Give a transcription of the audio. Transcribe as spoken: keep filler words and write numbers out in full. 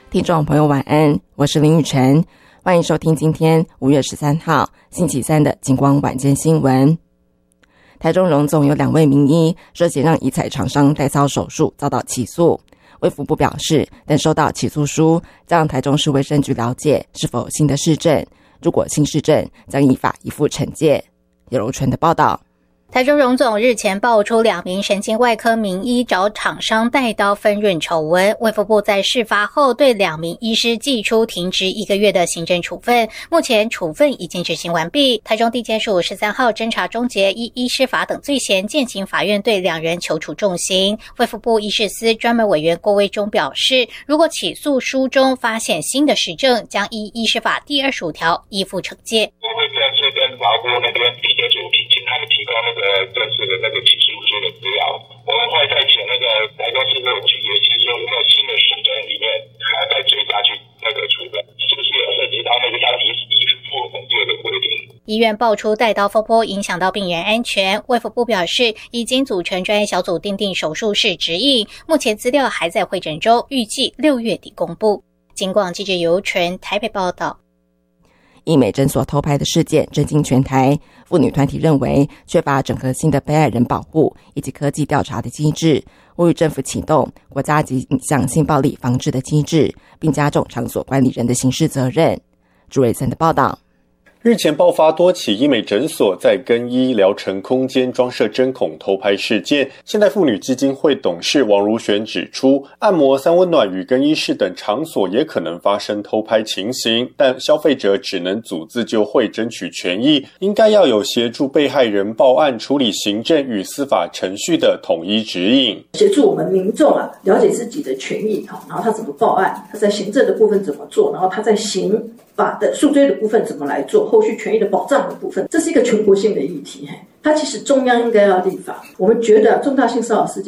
听众朋友晚安，我是林雨晨，欢迎收听今天五月十三号星期三的警广晚间新闻。台中荣总有两位名医涉嫌让医材厂商代操手术遭到起诉，卫福部表示，等收到起诉书，将让台中市卫生局了解是否有新的事证，如果新事证，将依法依附惩戒。叶柔纯的报道。 台中荣总日前爆出两名神经外科名医找厂商代刀分润丑闻，卫福部在事发后对两名医师祭出停职一个月的行政处分，目前处分已经执行完毕。台中地检署十三号侦查终结，依医师法等罪嫌，建请法院对两人求处重刑。卫福部医事司专门委员郭威忠表示，如果起诉书中发现新的实证，将依医师法第二十五条依附惩戒。 我会再次跟法务部那边地检署请他们提供那个正式的那个起诉书的资料，我们会再请那个台中市政府去研析说有没有新的实证里面还要再追加去那个处分，是不是有涉及到那个要依依附惩戒的规定。 医院爆出带刀风波，影响到病人安全。卫福部表示，已经组成专业小组订定手术室指引，目前资料还在会诊中，预计六月底公布。警广记者尤纯台北报道。 医美诊所偷拍的事件震惊全台，妇女团体认为缺乏整合性的被害人保护以及科技调查的机制，呼吁政府启动国家级影像性暴力防治的机制，并加重场所管理人的刑事责任。朱瑞森的报道。 日前爆发多起医美诊所在更衣疗程空间装设针孔偷拍事件。现代妇女基金会董事王如璇指出，按摩、三温暖与更衣室等场所也可能发生偷拍情形，但消费者只能组自救会争取权益，应该要有协助被害人报案、处理行政与司法程序的统一指引， 协助我们民众啊了解自己的权益，然后他怎么报案，他在行政的部分怎么做，然后他在刑法的诉追的部分怎么来做，后续权益的保障的部分，这是一个全国性的议题，它其实中央应该要立法。我们觉得重大性骚扰事件